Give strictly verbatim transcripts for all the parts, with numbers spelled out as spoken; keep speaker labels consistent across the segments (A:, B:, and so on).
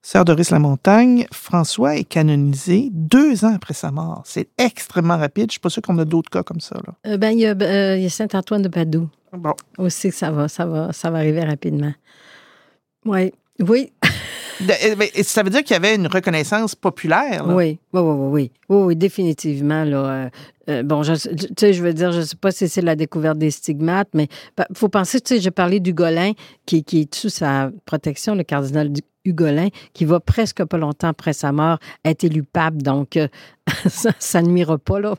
A: Sœur Doris Lamontagne, François est canonisé deux ans après sa mort. C'est extrêmement rapide. Je ne suis pas sûre qu'on a d'autres cas comme ça. Là.
B: Euh, ben, il y a, euh, il y a Saint-Antoine de Padoue.
A: Bon.
B: Aussi, ça va, ça va, ça va arriver rapidement. Ouais. Oui.
A: De, ça veut dire qu'il y avait une reconnaissance populaire. Là.
B: Oui, oui, oui, oui, oui, oui, définitivement. Là, euh, euh, bon, je, tu sais, je veux dire, je ne sais pas si c'est la découverte des stigmates, mais il faut penser, tu sais, j'ai parlé d'Hugolin, qui, qui est sous sa protection, le cardinal Hugolin, qui va presque pas longtemps après sa mort être élu pape, donc euh, ça, ça ne nuira pas, là.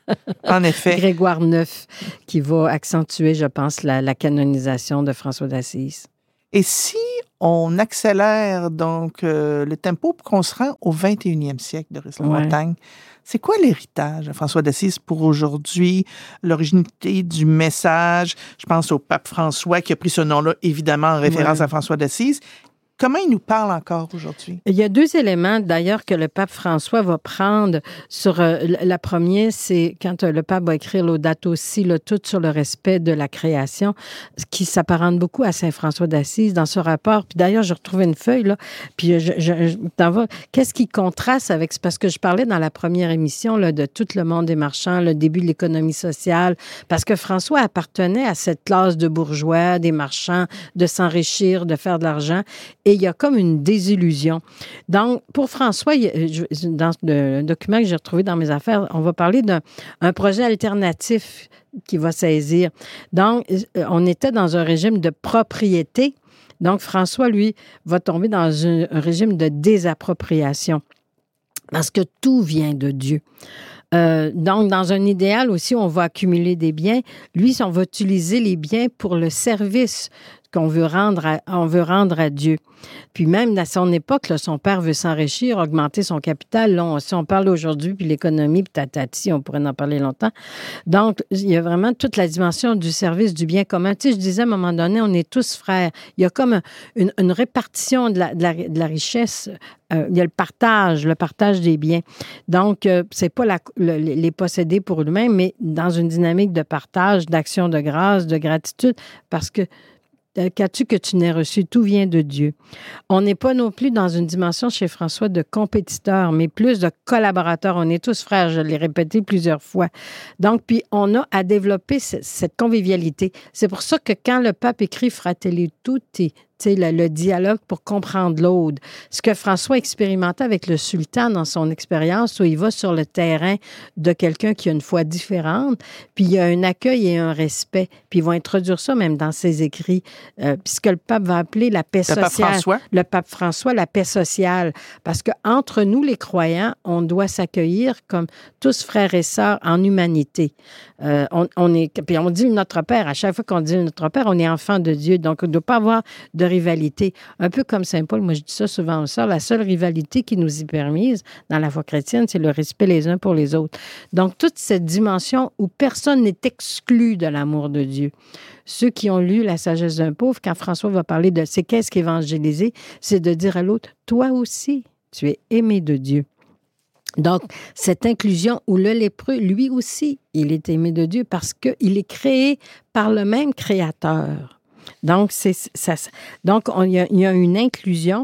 A: En effet.
B: Grégoire neuf, qui va accentuer, je pense, la, la canonisation de François d'Assise.
A: Et si on accélère donc euh, le tempo pour qu'on se rend au vingt et unième siècle, Doris Lamontagne, ouais. C'est quoi l'héritage de François d'Assise pour aujourd'hui, l'originalité du message? Je pense au pape François qui a pris ce nom-là, évidemment, en référence ouais. à François d'Assise. Comment il nous parle encore aujourd'hui?
B: Il y a deux éléments, d'ailleurs, que le pape François va prendre sur... Euh, la première, c'est quand euh, le pape va écrire Laudato Si, là, tout sur le respect de la création, qui s'apparente beaucoup à Saint François d'Assise dans ce rapport. Puis d'ailleurs, j'ai retrouvé une feuille, là, puis je, je, je t'en vas. Qu'est-ce qui contraste avec... C'est parce que je parlais dans la première émission là, de tout le monde des marchands, le début de l'économie sociale, parce que François appartenait à cette classe de bourgeois, des marchands, de s'enrichir, de faire de l'argent. Et il y a comme une désillusion. Donc, pour François, dans le document que j'ai retrouvé dans mes affaires, on va parler d'un un projet alternatif qui va saisir. Donc, on était dans un régime de propriété. Donc, François, lui, va tomber dans un, un régime de désappropriation parce que tout vient de Dieu. Euh, donc, dans un idéal aussi, on va accumuler des biens. Lui, on va utiliser les biens pour le service qu'on veut rendre à, on veut rendre à Dieu. Puis même à son époque, là, son père veut s'enrichir, augmenter son capital. Là, on, si on parle aujourd'hui, puis l'économie, puis tatati, on pourrait en parler longtemps. Donc, il y a vraiment toute la dimension du service, du bien commun. Tu sais, je disais à un moment donné, on est tous frères. Il y a comme un, une, une répartition de la, de la, de la richesse. Euh, il y a le partage, le partage des biens. Donc, euh, c'est pas la, le, les posséder pour eux-mêmes, mais dans une dynamique de partage, d'action de grâce, de gratitude, parce que qu'as-tu que tu n'aies reçu? Tout vient de Dieu. On n'est pas non plus dans une dimension chez François de compétiteurs, mais plus de collaborateurs. On est tous frères, je l'ai répété plusieurs fois. Donc, puis on a à développer c- cette convivialité. C'est pour ça que quand le pape écrit « Fratelli tutti », tu sais, le, le dialogue pour comprendre l'autre. Ce que François expérimentait avec le sultan dans son expérience, où il va sur le terrain de quelqu'un qui a une foi différente, puis il y a un accueil et un respect. Puis ils vont introduire ça même dans ses écrits, euh, puisque le pape va appeler la paix sociale.
A: Le pape François?
B: Le pape François, la paix sociale. Parce qu'entre nous, les croyants, on doit s'accueillir comme tous frères et sœurs en humanité. Euh, on, on est, puis on dit notre Père. À chaque fois qu'on dit notre Père, on est enfant de Dieu. Donc, on ne doit pas avoir de rivalité. Un peu comme Saint Paul, moi je dis ça souvent ça, la seule rivalité qui nous est permise dans la foi chrétienne, c'est le respect les uns pour les autres. Donc, toute cette dimension où personne n'est exclu de l'amour de Dieu. Ceux qui ont lu La sagesse d'un pauvre, quand François va parler de c'est qu'est-ce qu'évangéliser, c'est de dire à l'autre, toi aussi, tu es aimé de Dieu. Donc, cette inclusion où le lépreux, lui aussi, il est aimé de Dieu parce qu'il est créé par le même Créateur. Donc, c'est, ça, donc on, il, y a, il y a une inclusion.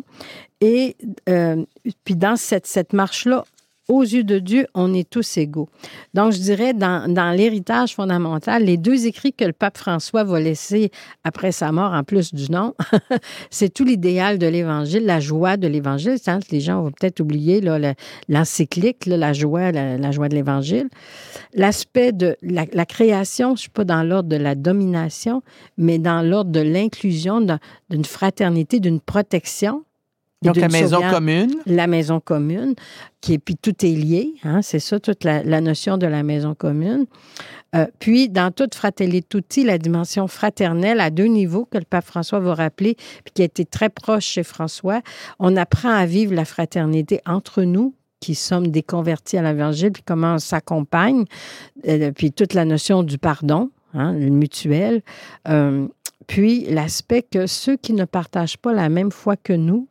B: Et euh, puis, dans cette, cette marche-là, aux yeux de Dieu, on est tous égaux. Donc, je dirais, dans, dans l'héritage fondamental, les deux écrits que le pape François va laisser après sa mort, en plus du nom, c'est tout l'idéal de l'Évangile, la joie de l'Évangile. Hein, les gens vont peut-être oublier là, le, l'encyclique, là, la joie, la, la joie de l'Évangile. L'aspect de la, la création, je ne suis pas dans l'ordre de la domination, mais dans l'ordre de l'inclusion, de, d'une fraternité, d'une protection.
A: Donc, la maison commune.
B: La maison commune, qui est, puis tout est lié, hein, c'est ça, toute la, la notion de la maison commune. Euh, puis, dans toute Fratelli Tutti, la dimension fraternelle à deux niveaux que le pape François va rappeler, puis qui a été très proche chez François, on apprend à vivre la fraternité entre nous, qui sommes des convertis à l'Évangile, puis comment on s'accompagne, euh, puis toute la notion du pardon, hein, le mutuel. Euh, puis, l'aspect que ceux qui ne partagent pas la même foi que nous,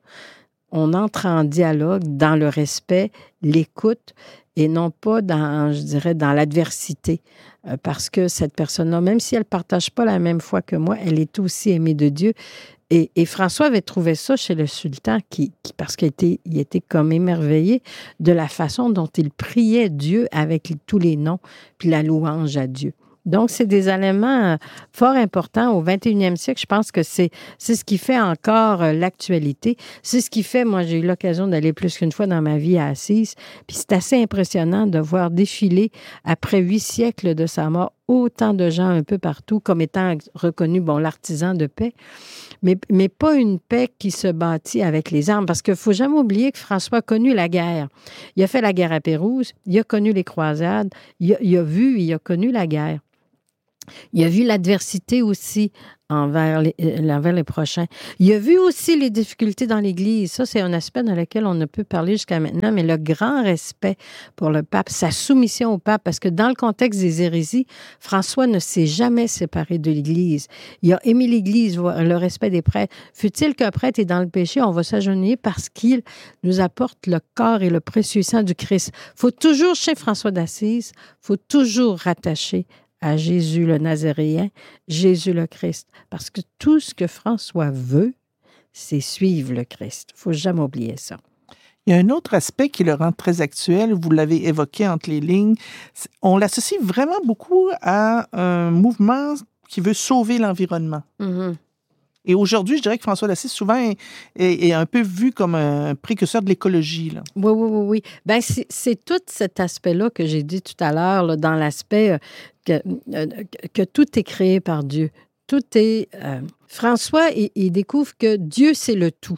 B: on entre en dialogue dans le respect, l'écoute et non pas dans, je dirais, dans l'adversité. Euh, parce que cette personne-là, même si elle ne partage pas la même foi que moi, elle est aussi aimée de Dieu. Et, et François avait trouvé ça chez le sultan, qui, qui, parce qu'il était, il était comme émerveillé de la façon dont il priait Dieu avec tous les noms, puis la louange à Dieu. Donc, c'est des éléments fort importants au vingt et unième siècle. Je pense que c'est, c'est ce qui fait encore l'actualité. C'est ce qui fait, moi, j'ai eu l'occasion d'aller plus qu'une fois dans ma vie à Assise. Puis c'est assez impressionnant de voir défiler, après huit siècles de sa mort, autant de gens un peu partout comme étant reconnus, bon, l'artisan de paix. Mais, mais pas une paix qui se bâtit avec les armes. Parce qu'il ne faut jamais oublier que François a connu la guerre. Il a fait la guerre à Pérouse, il a connu les croisades, il a, il a vu, il a connu la guerre. Il a vu l'adversité aussi envers les, envers les prochains. Il a vu aussi les difficultés dans l'Église. Ça, c'est un aspect dans lequel on ne peut parler jusqu'à maintenant, mais le grand respect pour le pape, sa soumission au pape, parce que dans le contexte des hérésies, François ne s'est jamais séparé de l'Église. Il a aimé l'Église, le respect des prêtres. Fût-il qu'un prêtre est dans le péché, on va s'agenouiller parce qu'il nous apporte le corps et le précieux sang du Christ. Il faut toujours, chez François d'Assise, il faut toujours rattacher à Jésus le Nazaréen, Jésus le Christ. Parce que tout ce que François veut, c'est suivre le Christ. Il ne faut jamais oublier ça.
A: Il y a un autre aspect qui le rend très actuel, vous l'avez évoqué entre les lignes. On l'associe vraiment beaucoup à un mouvement qui veut sauver l'environnement. Mm-hmm. Et aujourd'hui, je dirais que François d'Assise, souvent, est, est, est un peu vu comme un précurseur de l'écologie. Là.
B: Oui, oui, oui. oui. Bien, c'est, c'est tout cet aspect-là que j'ai dit tout à l'heure, là, dans l'aspect que, que tout est créé par Dieu. Tout est... Euh, François, il, il découvre que Dieu, c'est le tout.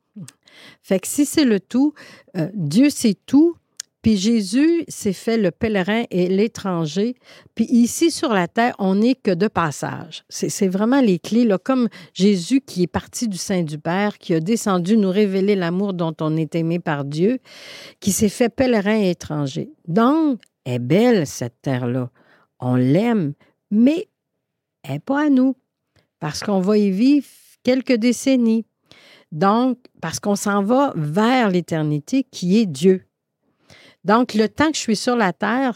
B: Fait que si c'est le tout, euh, Dieu, c'est tout. Puis Jésus s'est fait le pèlerin et l'étranger. Puis ici, sur la terre, on n'est que de passage. C'est, c'est vraiment les clés, là, comme Jésus qui est parti du sein du Père, qui a descendu nous révéler l'amour dont on est aimé par Dieu, qui s'est fait pèlerin et étranger. Donc, elle est belle, cette terre-là. On l'aime, mais elle n'est pas à nous, parce qu'on va y vivre quelques décennies. Donc, parce qu'on s'en va vers l'éternité qui est Dieu. Donc, le temps que je suis sur la terre,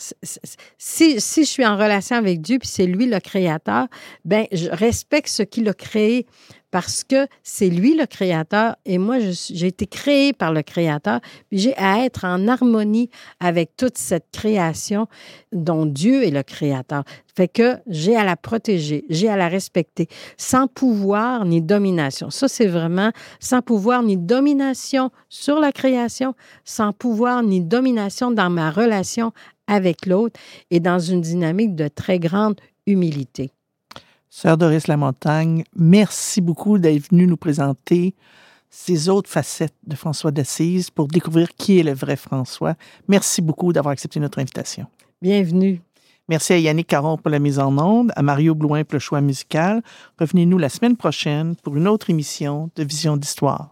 B: si, si je suis en relation avec Dieu, puis c'est lui le créateur, bien, je respecte ce qu'il a créé parce que c'est lui le créateur et moi, je, j'ai été créée par le créateur, puis j'ai à être en harmonie avec toute cette création dont Dieu est le créateur. Fait que j'ai à la protéger, j'ai à la respecter, sans pouvoir ni domination. Ça, c'est vraiment sans pouvoir ni domination sur la création, sans pouvoir ni domination dans ma relation avec l'autre et dans une dynamique de très grande humilité.
A: Sœur Doris Lamontagne, merci beaucoup d'être venue nous présenter ces autres facettes de François d'Assise pour découvrir qui est le vrai François. Merci beaucoup d'avoir accepté notre invitation.
B: Bienvenue.
A: Merci à Yannick Caron pour la mise en onde, à Mario Blouin pour le choix musical. Revenez-nous la semaine prochaine pour une autre émission de Vision d'Histoire.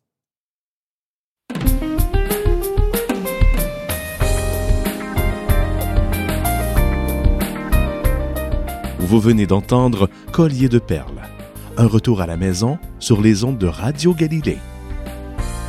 C: Vous venez d'entendre Collier de perles, un retour à la maison sur les ondes de Radio Galilée.